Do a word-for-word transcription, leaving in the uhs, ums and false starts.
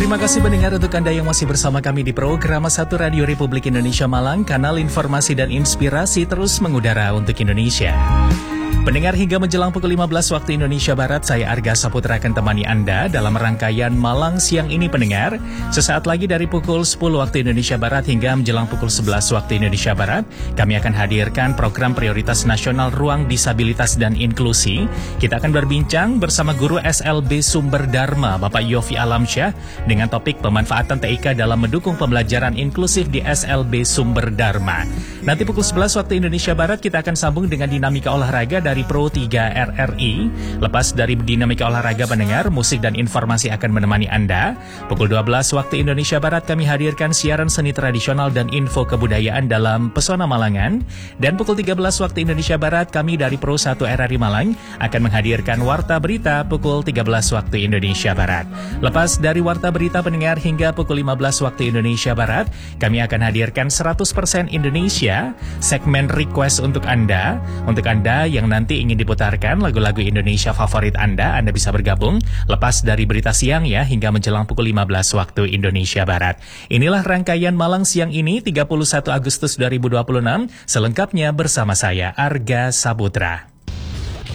Terima kasih pendengar untuk Anda yang masih bersama kami di program satu Radio Republik Indonesia Malang, kanal informasi dan inspirasi terus mengudara untuk Indonesia. Pendengar, hingga menjelang pukul lima belas waktu Indonesia Barat, saya Arga Saputra akan temani Anda dalam rangkaian Malang Siang ini pendengar. Sesaat lagi dari pukul sepuluh waktu Indonesia Barat hingga menjelang pukul sebelas waktu Indonesia Barat, kami akan hadirkan program prioritas nasional Ruang Disabilitas dan Inklusi. Kita akan berbincang bersama guru S L B Sumber Dharma, Bapak Yofi Alamsyah, dengan topik pemanfaatan T I K dalam mendukung pembelajaran inklusif di S L B Sumber Dharma. Nanti pukul sebelas waktu Indonesia Barat kita akan sambung dengan dinamika olahraga dari Pro tiga R R I. Lepas dari dinamika olahraga pendengar, musik dan informasi akan menemani Anda. Pukul dua belas waktu Indonesia Barat kami hadirkan siaran seni tradisional dan info kebudayaan dalam Pesona Malangan. Dan pukul tiga belas waktu Indonesia Barat kami dari Pro satu R R I Malang akan menghadirkan Warta Berita pukul tiga belas waktu Indonesia Barat. Lepas dari Warta Berita pendengar hingga pukul lima belas waktu Indonesia Barat, kami akan hadirkan seratus persen Indonesia, segmen request untuk Anda. Untuk Anda yang nanti ingin diputarkan lagu-lagu Indonesia favorit Anda, Anda bisa bergabung lepas dari berita siang ya hingga menjelang pukul lima belas waktu Indonesia Barat. Inilah rangkaian Malang Siang ini tiga puluh satu Agustus dua ribu dua puluh enam, selengkapnya bersama saya Arga Saputra.